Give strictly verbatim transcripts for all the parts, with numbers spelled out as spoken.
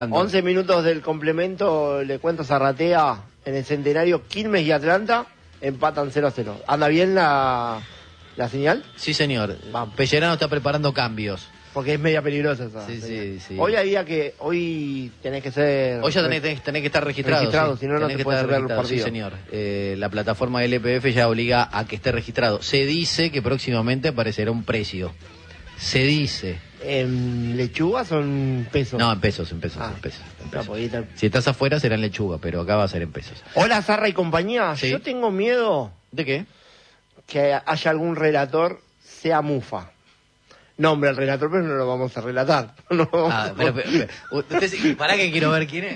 once minutos del complemento, le cuento Zarratea, en el Centenario, Quilmes y Atlanta empatan cero a cero. ¿Anda bien la, la señal? Sí, señor. Vamos. Pellerano está preparando cambios. Porque es media peligrosa esa. Sí, sí, sí. Hoy había que, hoy tenés que ser... Hoy ya tenés, tenés, tenés que estar registrado. Registrado, sí. si no, no tenés te que puedes estar ver los registrado. partidos. Sí, señor. Eh, la plataforma L P F ya obliga a que esté registrado. Se dice que próximamente aparecerá un precio. Se dice. ¿En lechuga son pesos? No, en pesos, en pesos, Ah, en pesos. En claro, pesos. porque... Si estás afuera será en lechuga, pero acá va a ser en pesos. Hola, Zarra y compañía. Sí. Yo tengo miedo ¿De qué? que haya algún relator sea mufa. Nombre al relator, pero no lo vamos a relatar. No. Ah, pero, pero, pero usted, ¿para qué quiero ver quién es?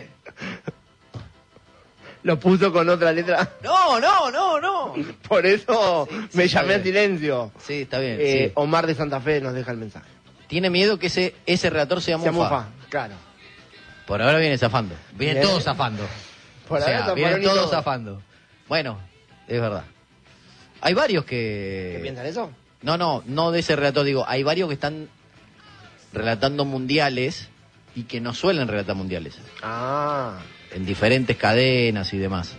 Lo puso con otra letra. No, no, no, no. Por eso Sí, sí, me está llamé a bien. silencio. Sí, está bien. Eh, sí. Omar de Santa Fe nos deja el mensaje. Tiene miedo que ese, ese relator sea Sea mufa. mufa, claro. Por ahora viene zafando. Vienen Bien. todos zafando. Por o sea, ahora vienen zafaron y todos todo. zafando. Bueno, es verdad. Hay varios ¿Qué que... piensan eso? No, no, no de ese relator, digo, hay varios que están relatando mundiales y que no suelen relatar mundiales. Ah. En diferentes cadenas y demás.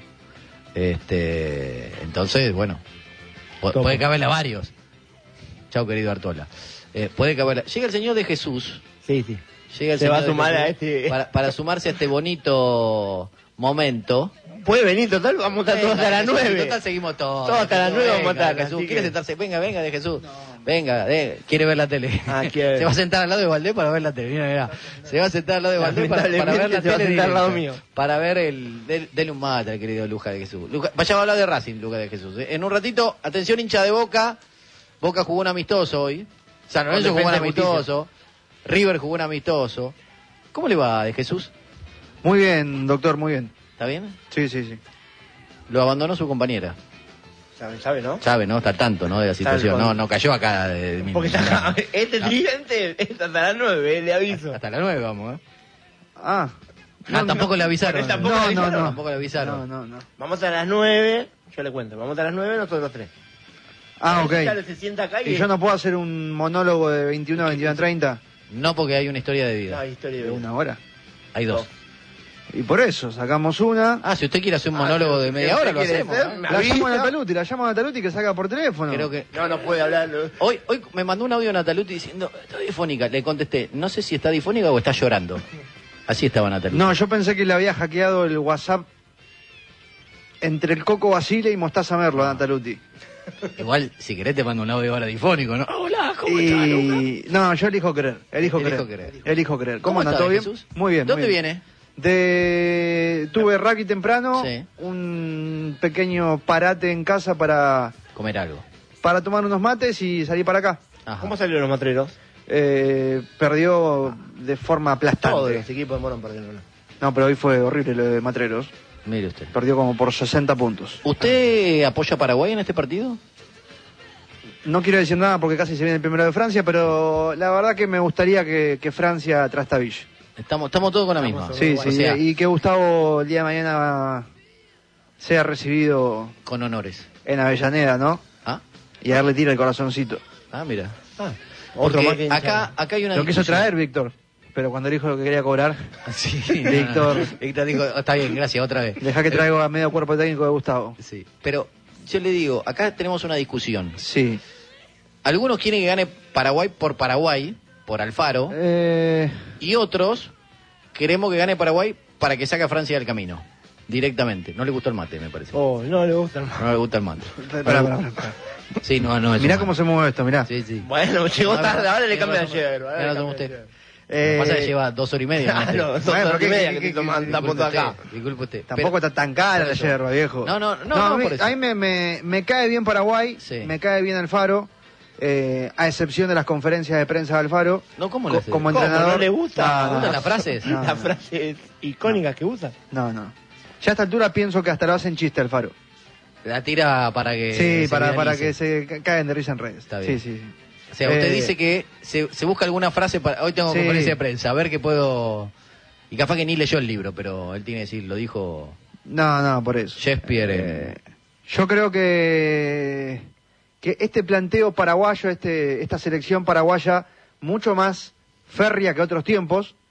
Este, entonces, bueno, pu- Topo. puede caberle a varios. Chao, querido Artola. Eh, puede caberle. Llega el Señor de Jesús. Sí, sí. Llega el Se va Señor a sumar de a Jesús este- para, para sumarse a este bonito momento. Puede venir, total, vamos a estar todos hasta las Jesús, nueve. Total, seguimos todos. Todos hasta las nueve vamos a Venga, estar, Jesús, así ¿quiere que- sentarse? Venga, venga, de Jesús. Venga, de- quiere ver la tele. Ah, quiere. Se va a sentar al lado de Valdés para ver la tele. Mira, mira. Se va a sentar al lado de Valdés para, para ver la Lamentablemente se va a tele. sentar al lado directa. mío. Para ver el... del- Dele un mate al querido Luja de Jesús. Luja, vaya a hablar de Racing, Luja de Jesús. ¿eh? En un ratito, atención hincha de Boca. Boca jugó un amistoso hoy. San Lorenzo Con jugó un Defensa y Justicia. amistoso. River jugó un amistoso. ¿Cómo le va de Jesús? Muy bien, doctor, muy bien. ¿Está bien? Sí, sí, sí. Lo abandonó su compañera. ¿Sabe, sabe, no? Sabe, ¿no? Está al tanto, ¿no? De la situación. con- No, no cayó acá. De, de- Porque está, este No. tridente es hasta las nueve, le aviso. Hasta las nueve vamos, ¿eh? Ah, Ah, tampoco le avisaron. Pero tampoco no, le no, avisaron. no. Tampoco le avisaron. No, no, no. Vamos a las nueve, yo le cuento, vamos a las nueve nosotros tres. Ah, ok. Ya se sienta acá y... ¿Y yo no puedo hacer un monólogo de veintiuno a veintiuno treinta? No, porque hay una historia de No, vida. hay historia De de una hora. Hay dos. Y por eso, sacamos una. Ah, si usted quiere hacer un Ah, monólogo pero de si media usted hora, lo quiere hacemos. ser, ¿eh? me La llamo a avisa. Nataluti, la llamo a Nataluti que saca por teléfono. Creo que... No, no puede hablar. no. Hoy, hoy me mandó un audio Nataluti diciendo, está difónica. Le contesté, no sé si está difónica o está llorando. Así estaba Nataluti. No, yo pensé que le había hackeado el WhatsApp entre el Coco Basile y Mostaza Merlo a Nataluti. Igual, si querés te mando un audio ahora difónico, ¿no? Hola, ¿cómo estás, Luca? Y... No, yo elijo creer, elijo Elijo creer. creer. Elijo creer. ¿Cómo, ¿Cómo anda? está, ¿Todo bien? Jesús? Muy bien. ¿Dónde muy bien. viene? De... Tuve rugby temprano, Sí. un pequeño parate en casa para, Comer algo. para tomar unos mates y salir para acá. Ajá. ¿Cómo salieron los matreros? Eh, perdió de forma Todos aplastante. los equipos de Morón perdieron. No, pero hoy fue horrible lo de Matreros. Mire usted. Perdió como por sesenta puntos. ¿Usted apoya a Paraguay en este partido? No quiero decir nada porque casi se viene el primero de Francia, pero la verdad que me gustaría que, que Francia trastabille. Estamos, estamos todos con la misma. Estamos Sí, O sí, sea, y que Gustavo el día de mañana sea recibido con honores. en Avellaneda, ¿no? ¿Ah? Y a darle tira el corazoncito. Ah, mira. Ah, otro Porque más que hincha. acá, acá hay una Lo quiso discusión. traer Víctor, pero cuando dijo lo que quería cobrar, Sí, Víctor. Víctor dijo, "Oh, está bien, gracias, otra vez. deja que traigo a medio cuerpo técnico de Gustavo. Sí, pero yo le digo, acá tenemos una discusión. Sí. Algunos quieren que gane Paraguay por Paraguay, por Alfaro, Eh, y otros queremos que gane Paraguay para que saque a Francia del camino, directamente. No le gustó el mate, me parece. Oh, no le gusta el No le gusta el mate. pará, pará, pará, pará. Sí, no, no es Mirá un cómo mate. se mueve esto, mirá. Sí, sí. Bueno, llegó No, tarde, no, ahora le tiene cambia razón. ayer. Tiene ahora le razón cambia usted. ayer. Eh, Pasa que lleva dos horas y media. ¿no? Claro, dos Bueno, horas y ¿qué- media qué- que qué- estoy tomando, qué- estamos Disculpe acá. usted, disculpe usted. Tampoco Pero- está tan cara por la eso. yerba, viejo. No, no, no, a no, mí, por eso. a mí me, me, me cae bien Paraguay, Sí. me cae bien Alfaro, eh, a excepción de las conferencias de prensa de Alfaro. No, ¿cómo le Co- hace? como ¿Cómo? entrenador. ¿No le gusta? No, ¿Le no, gustan no. las frases? No, Las no. frases icónicas que usa. No, no. Ya a esta altura pienso que hasta lo hacen chiste Alfaro. La tira para que sí, se para, para viralice. que se ca- caigan de risa en redes. Está bien. Sí, sí, sí. O sea, usted Eh, dice que se, se busca alguna frase para... Hoy tengo Sí. conferencia de prensa, a ver qué puedo... Y capaz que ni leyó el libro, pero él tiene que decir, lo dijo No, no, por eso. Shakespeare. en- Eh, yo creo que, que este planteo paraguayo, este, esta selección paraguaya, mucho más férrea que otros tiempos,